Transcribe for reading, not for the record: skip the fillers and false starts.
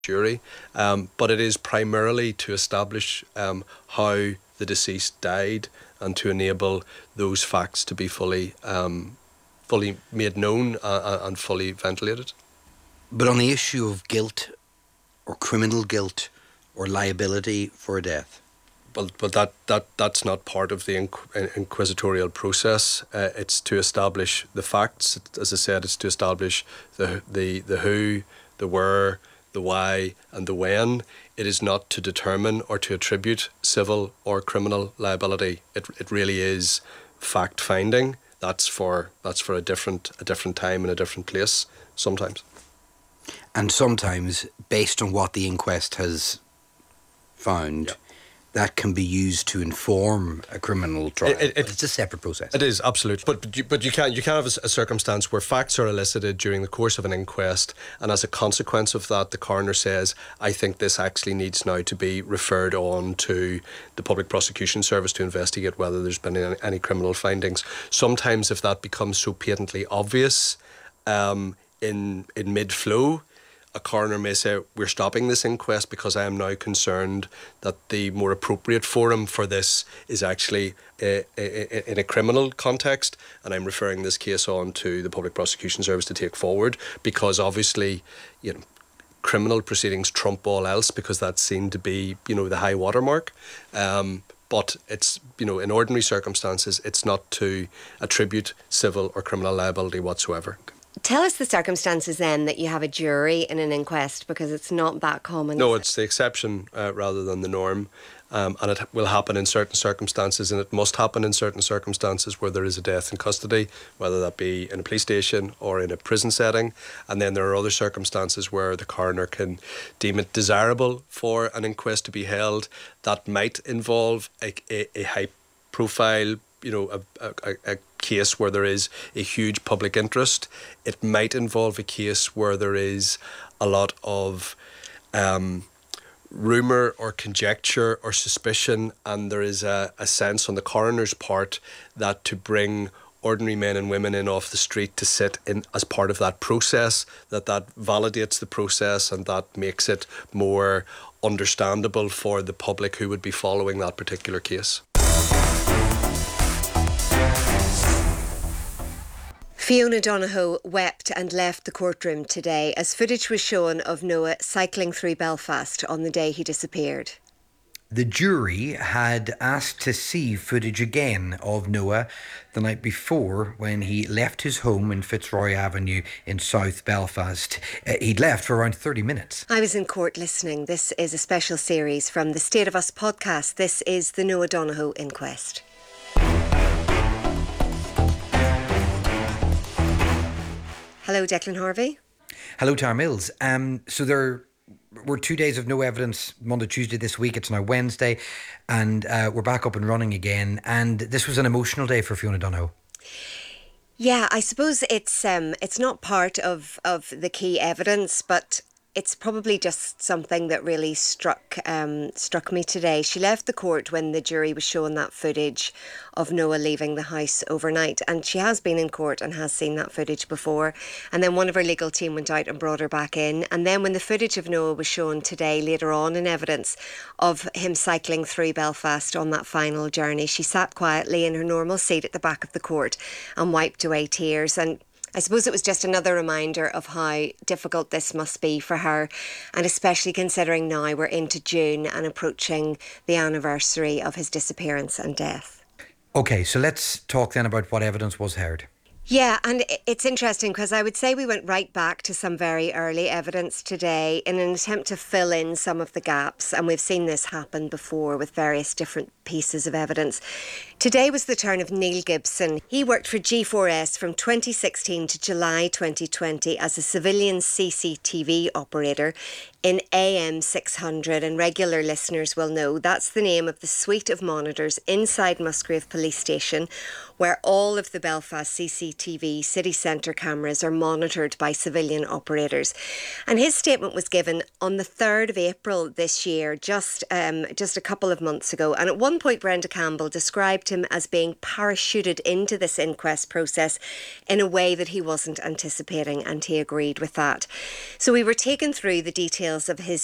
jury, but it is primarily to establish how the deceased died and to enable those facts to be fully made known and fully ventilated. But on the issue of guilt or criminal guilt or liability for a death? But that's not part of the inquisitorial process. It's to establish the facts. As I said, it's to establish the who, the where, the why, and the when. It is not to determine or to attribute civil or criminal liability. It really is fact finding. That's for a different time and a different place sometimes. And sometimes, based on what the inquest has found, yeah, that can be used to inform a criminal trial. It's a separate process. It is, absolutely. But you can have a circumstance where facts are elicited during the course of an inquest, and as a consequence of that, the coroner says, I think this actually needs now to be referred on to the Public Prosecution Service to investigate whether there's been any criminal findings. Sometimes if that becomes so patently obvious in mid-flow, a coroner may say, we're stopping this inquest because I am now concerned that the more appropriate forum for this is actually in a criminal context, and I'm referring this case on to the Public Prosecution Service to take forward, because obviously, criminal proceedings trump all else, because that's seen to be, the high watermark. But it's, in ordinary circumstances, it's not to attribute civil or criminal liability whatsoever. Tell us the circumstances then that you have a jury in an inquest, because it's not that common. No, it's the exception rather than the norm, and it will happen in certain circumstances, and it must happen in certain circumstances where there is a death in custody, whether that be in a police station or in a prison setting. And then there are other circumstances where the coroner can deem it desirable for an inquest to be held that might involve a high profile, a case where there is a huge public interest. It might involve a case where there is a lot of rumour or conjecture or suspicion, and there is a sense on the coroner's part that to bring ordinary men and women in off the street to sit in as part of that process, that validates the process and that makes it more understandable for the public who would be following that particular case. Fiona Donohoe wept and left the courtroom today as footage was shown of Noah cycling through Belfast on the day he disappeared. The jury had asked to see footage again of Noah the night before when he left his home in Fitzroy Avenue in South Belfast. He'd left for around 30 minutes. I was in court listening. This is a special series from the State of Us podcast. This is the Noah Donohoe Inquest. Hello, Declan Harvey. Hello, Tara Mills. So there were 2 days of no evidence, Monday, Tuesday this week. It's now Wednesday, and we're back up and running again. And this was an emotional day for Fiona Donohoe. Yeah, I suppose it's not part of the key evidence, but it's probably just something that really struck me today. She left the court when the jury was showing that footage of Noah leaving the house overnight, and she has been in court and has seen that footage before. And then one of her legal team went out and brought her back in. And then when the footage of Noah was shown today, later on in evidence of him cycling through Belfast on that final journey, she sat quietly in her normal seat at the back of the court and wiped away tears. And I suppose it was just another reminder of how difficult this must be for her, and especially considering now we're into June and approaching the anniversary of his disappearance and death. OK, so let's talk then about what evidence was heard. Yeah, and it's interesting because I would say we went right back to some very early evidence today in an attempt to fill in some of the gaps, and we've seen this happen before with various different pieces of evidence. Today was the turn of Neil Gibson. He worked for G4S from 2016 to July 2020 as a civilian CCTV operator in AM600, and regular listeners will know that's the name of the suite of monitors inside Musgrave Police Station where all of the Belfast CCTV TV city centre cameras are monitored by civilian operators. And his statement was given on the 3rd of April this year, just a couple of months ago. And at one point, Brenda Campbell described him as being parachuted into this inquest process in a way that he wasn't anticipating, and he agreed with that. So we were taken through the details of his